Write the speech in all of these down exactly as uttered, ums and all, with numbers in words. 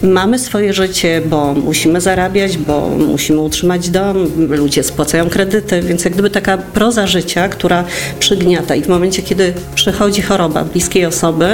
mamy swoje życie, bo musimy zarabiać, bo musimy utrzymać dom, ludzie spłacają kredyty, więc jak gdyby taka proza życia, która przygniata i w momencie, kiedy przychodzi choroba bliskiej osoby,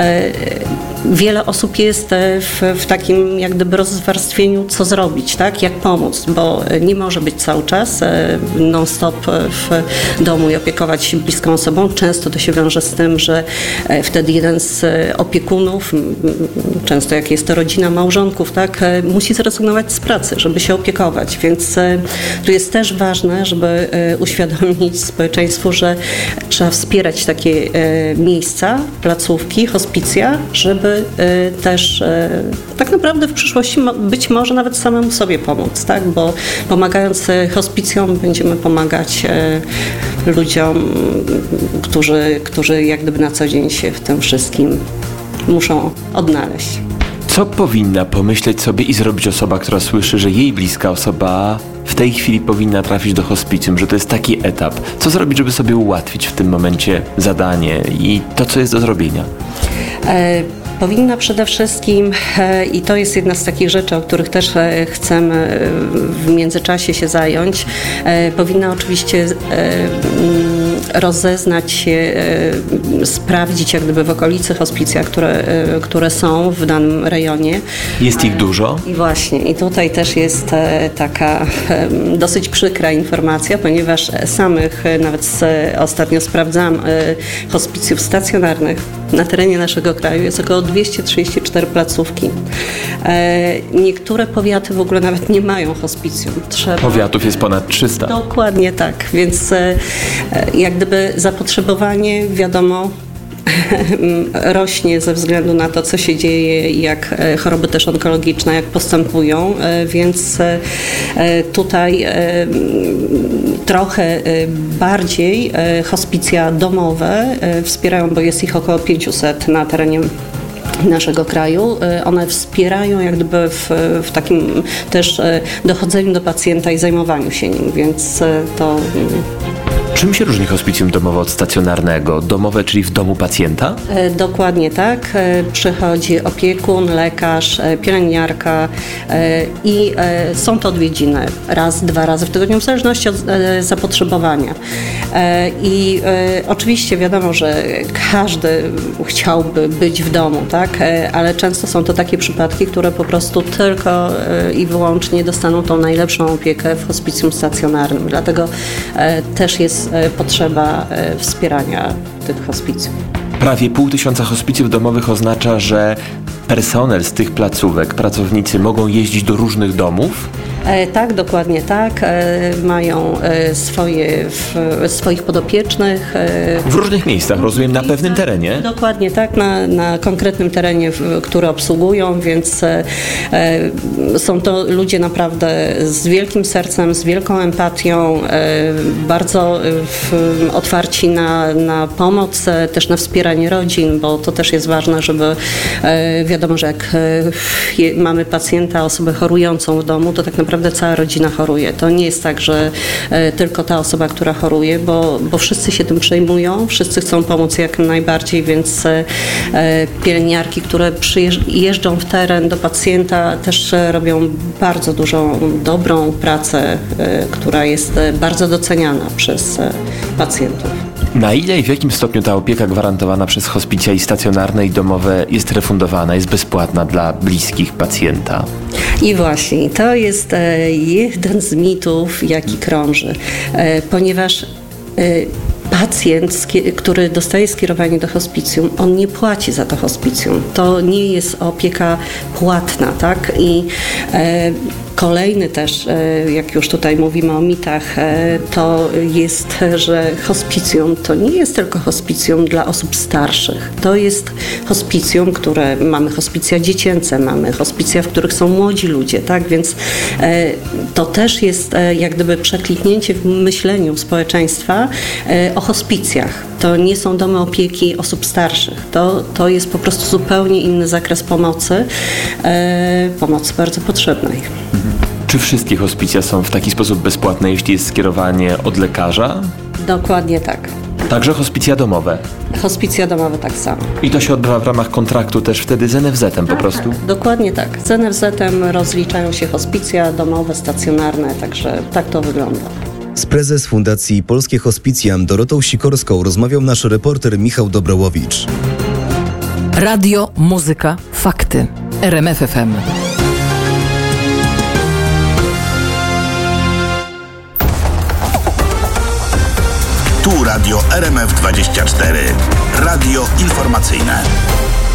wiele osób jest w, w takim jak gdyby rozwarstwieniu, co zrobić, tak? Jak pomóc, bo nie może być cały czas non-stop w domu i opiekować się bliską osobą. Często to się wiąże z tym, że wtedy jeden z opiekunów, często jak jest to rodzina małżonków, tak, musi zrezygnować z pracy, żeby się opiekować, więc tu jest też ważne, żeby uświadomić społeczeństwu, że trzeba wspierać takie miejsca, placówki, hospicja, żeby też tak naprawdę w przyszłości być może nawet samemu sobie pomóc, tak? Bo pomagając hospicjom będziemy pomagać ludziom, którzy, którzy jak gdyby na co dzień się w tym wszystkim muszą odnaleźć. Co powinna pomyśleć sobie i zrobić osoba, która słyszy, że jej bliska osoba w tej chwili powinna trafić do hospicjum, że to jest taki etap? Co zrobić, żeby sobie ułatwić w tym momencie zadanie i to, co jest do zrobienia? E- Powinna przede wszystkim, i to jest jedna z takich rzeczy, o których też chcemy w międzyczasie się zająć, powinna oczywiście rozeznać się, sprawdzić jak gdyby w okolicy hospicja, które, które są w danym rejonie. Jest ich dużo? I właśnie, i tutaj też jest taka dosyć przykra informacja, ponieważ samych, nawet ostatnio sprawdzałam, hospicjów stacjonarnych na terenie naszego kraju jest około dwieście trzydzieści cztery placówki. Niektóre powiaty w ogóle nawet nie mają hospicjum. Trzeba... Powiatów jest ponad trzysta. Dokładnie tak, więc jak gdyby zapotrzebowanie, wiadomo, rośnie ze względu na to, co się dzieje, jak choroby też onkologiczne, jak postępują, więc tutaj trochę bardziej hospicja domowe wspierają, bo jest ich około pięćset na terenie naszego kraju. One wspierają jak gdyby w, w takim też dochodzeniu do pacjenta i zajmowaniu się nim, więc to... Czym się różni hospicjum domowe od stacjonarnego? Domowe, czyli w domu pacjenta? E, dokładnie tak. E, przychodzi opiekun, lekarz, e, pielęgniarka e, i e, są to odwiedziny raz, dwa razy w tygodniu, w zależności od e, zapotrzebowania. E, I e, oczywiście wiadomo, że każdy chciałby być w domu, tak? E, ale często są to takie przypadki, które po prostu tylko e, i wyłącznie dostaną tą najlepszą opiekę w hospicjum stacjonarnym. Dlatego e, też jest potrzeba wspierania tych hospicjów. Prawie pół tysiąca hospicjów domowych oznacza, że personel z tych placówek, pracownicy mogą jeździć do różnych domów? E, tak, dokładnie tak. E, mają e, swoje, w, swoich podopiecznych. E, w różnych miejscach, rozumiem, na pewnym terenie? Dokładnie tak, na, na konkretnym terenie, w, który obsługują, więc e, są to ludzie naprawdę z wielkim sercem, z wielką empatią, e, bardzo w, otwarci na, na pomoc, e, też na wspieranie rodzin, bo to też jest ważne, żeby e, wiadomo, że jak e, je, mamy pacjenta, osobę chorującą w domu, to tak naprawdę cała rodzina choruje. To nie jest tak, że e, tylko ta osoba, która choruje, bo, bo wszyscy się tym przejmują, wszyscy chcą pomóc jak najbardziej, więc e, pielęgniarki, które przyjeżdżą w teren do pacjenta, też e, robią bardzo dużą, dobrą pracę, e, która jest e, bardzo doceniana przez e, pacjentów. Na ile i w jakim stopniu ta opieka gwarantowana przez hospicja i stacjonarne i domowe jest refundowana, jest bezpłatna dla bliskich pacjenta? I właśnie, to jest e, jeden z mitów, jaki krąży, e, ponieważ e, pacjent, który dostaje skierowanie do hospicjum, on nie płaci za to hospicjum. To nie jest opieka płatna, tak? I e, kolejny też, jak już tutaj mówimy o mitach, to jest, że hospicjum to nie jest tylko hospicjum dla osób starszych. To jest hospicjum, które mamy hospicja dziecięce, mamy hospicja, w których są młodzi ludzie, tak? Więc to też jest jak gdyby przekliknięcie w myśleniu społeczeństwa o hospicjach. To nie są domy opieki osób starszych. To, to jest po prostu zupełnie inny zakres pomocy, pomocy bardzo potrzebnej. Czy wszystkie hospicja są w taki sposób bezpłatne, jeśli jest skierowanie od lekarza? Dokładnie tak. Także hospicja domowe. Hospicja domowe tak samo. I to się odbywa w ramach kontraktu też wtedy z en ef zetem po prostu? Tak, dokładnie tak. Z en ef zetem rozliczają się hospicja domowe, stacjonarne, także tak to wygląda. Z prezes Fundacji Polskie Hospicjum Dorotą Sikorską rozmawiał nasz reporter Michał Dobrołowicz. Radio, muzyka, fakty. R M F F M. Tu Radio R M F dwadzieścia cztery. Radio informacyjne.